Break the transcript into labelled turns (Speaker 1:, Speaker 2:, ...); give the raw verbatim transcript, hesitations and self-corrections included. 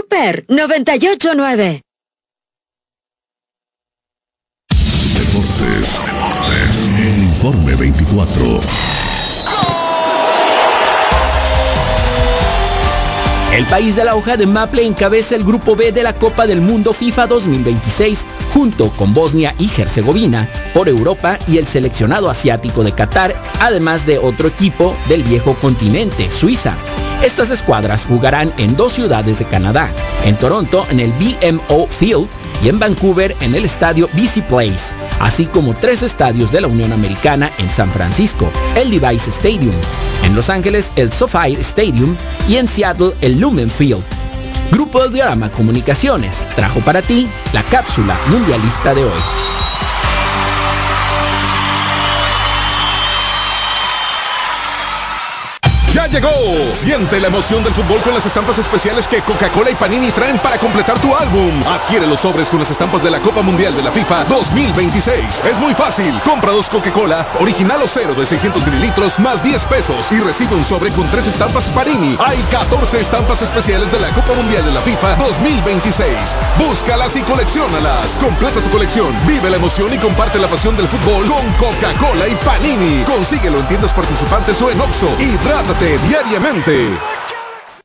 Speaker 1: Super noventa y ocho punto nueve.
Speaker 2: Deportes, Deportes, el Informe veinticuatro.
Speaker 3: El país de la hoja de Maple encabeza el Grupo B de la Copa del Mundo FIFA dos mil veintiséis, junto con Bosnia y Herzegovina, por Europa y el seleccionado asiático de Qatar, además de otro equipo del viejo continente, Suiza. Estas escuadras jugarán en dos ciudades de Canadá, en Toronto en el B M O Field y en Vancouver en el estadio B C Place, así como tres estadios de la Unión Americana en San Francisco, el Levi's Stadium, en Los Ángeles el SoFi Stadium y en Seattle el Lumen Field. Grupo Diorama Comunicaciones trajo para ti la cápsula mundialista de hoy.
Speaker 4: ¡Ya llegó! Siente la emoción del fútbol con las estampas especiales que Coca-Cola y Panini traen para completar tu álbum. Adquiere los sobres con las estampas de la Copa Mundial de la FIFA dos mil veintiséis. Es muy fácil. Compra dos Coca-Cola, original o cero de seiscientos mililitros, más diez pesos y recibe un sobre con tres estampas Panini. Hay catorce estampas especiales de la Copa Mundial de la FIFA dos mil veintiséis. Búscalas y colecciónalas. Completa tu colección, vive la emoción y comparte la pasión del fútbol con Coca-Cola y Panini. Consíguelo en tiendas participantes o en Oxxo. Hidrátate diariamente.